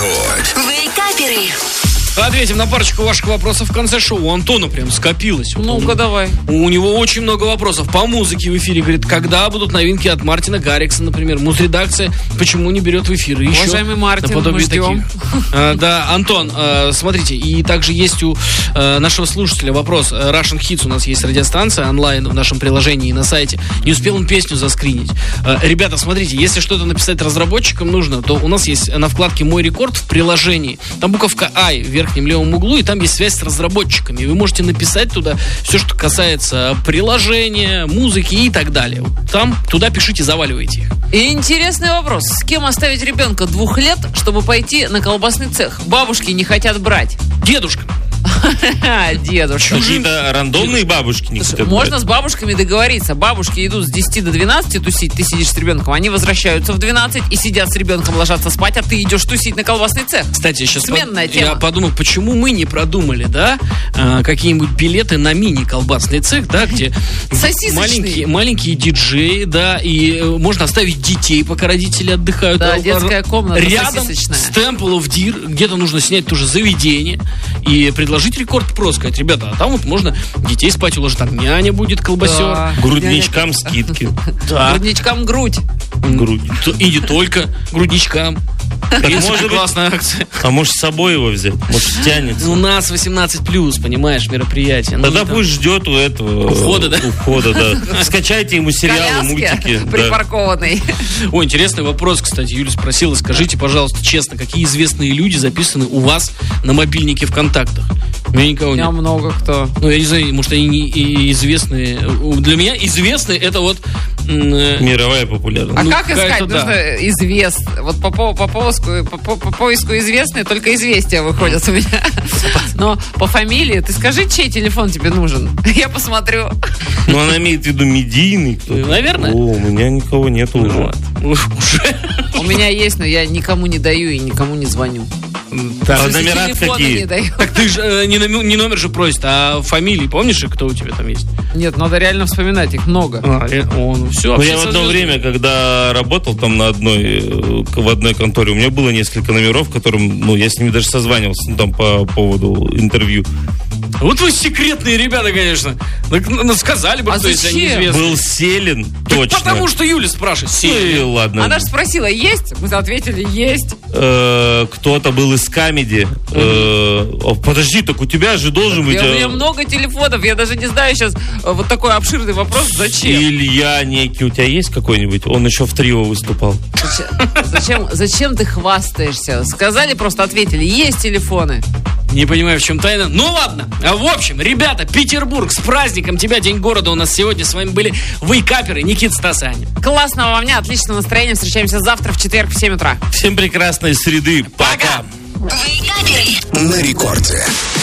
Рекорд. Вейкаперы. Ответим на парочку ваших вопросов в конце шоу. У Антона прям скопилось. Ну-ка, давай. У него очень много вопросов по музыке в эфире. Говорит, когда будут новинки от Мартина Гаррикса, например? Музредакция почему не берет в эфир? И уважаемый еще Мартин, мы ждем. Да, Антон, смотрите, и также есть у нашего слушателя вопрос. Russian Hits у нас есть радиостанция онлайн в нашем приложении и на сайте. Не успел он песню заскринить. Ребята, смотрите, если что-то написать разработчикам нужно, то у нас есть на вкладке «Мой рекорд» в приложении. Там буковка «I» в верхнем левом углу, и там есть связь с разработчиками. И вы можете написать туда все, что касается приложения, музыки и так далее. Там, туда пишите, заваливайте их. И интересный вопрос. С кем оставить ребенка 2 лет, чтобы пойти на колбасный цех? Бабушки не хотят брать. Дедушка. Дедушка. Какие-то рандомные бабушки не хотят Можно брать. с бабушками договориться. Бабушки идут с 10 до 12 тусить, ты сидишь с ребенком, они возвращаются в 12 и сидят с ребенком, ложатся спать, а ты идешь тусить на колбасный цех. Кстати, я сейчас Сменная тема. я подумал, почему мы не продумали, да, какие-нибудь билеты на мини-колбасный цех, да, где маленькие диджеи, да, и можно оставить детей, пока родители отдыхают. Да, детская комната рядом сосисочная. с Temple of Deer, где-то нужно снять тоже заведение и предложить рекорд просто, сказать, ребята, а там вот можно детей спать уложить, там няня будет, колбасер. Да. Грудничкам скидки. Да. Грудничкам грудь. Грудь. И не только грудничкам. Может быть, классная акция. а может с собой его взять? Может тянется? У нас 18+, понимаешь, мероприятие. Тогда Ну, пусть ждет у этого Ухода, да? Ухода, да. Скачайте ему сериалы, мультики. Да. Припаркованный. Ой, интересный вопрос, кстати. Юля спросила, скажите, пожалуйста, честно, какие известные люди записаны у вас на мобильнике ВКонтактах? У меня никого У меня нет. много кто. Ну, я не знаю, может, они не известные. Для меня известные это вот... Мировая популярность. А Ну, как искать? какая-то, да. Нужно Вот по поиску известные, только известия выходят у меня. Но по фамилии, ты скажи, чей телефон тебе нужен. Я посмотрю. Ну, она имеет в виду медийный. кто-то. Наверное. О, у меня никого нету уже. Уже. У меня есть, но я никому не даю и никому не звоню. А номера Телефоны какие? не даю. Так ты же не номер же просит, а фамилии. Помнишь, кто у тебя там есть? Нет, надо реально вспоминать, их много. Ну все. Ну, я в одно время, когда работал там в одной конторе, у меня было несколько номеров, которым, я с ними даже созванивался, там по поводу интервью. Вот вы секретные ребята, конечно. Сказали бы, А кто если они зачем? известны. Был Селин, точно. Потому что Юля спрашивает. Ну и Селин. ладно. Она же спросила, есть? Мы ответили, есть. Кто-то был из Камеди. Подожди, так у тебя же должен быть... У меня много телефонов, я даже не знаю сейчас вот такой обширный вопрос, зачем? Илья некий, у тебя есть какой-нибудь? Он еще в трио выступал. Зачем ты хвастаешься? Сказали, просто ответили, есть телефоны. Не понимаю, в чем тайна. Ну ладно. В общем, ребята, Петербург, с праздником тебя, День города у нас сегодня. С вами были Вейкаперы, Никита, Стас и Аня. Классного вам дня, отличного настроения. Встречаемся завтра в четверг в 7 утра. Всем прекрасной среды. Пока! Вейкаперы. На рекорде.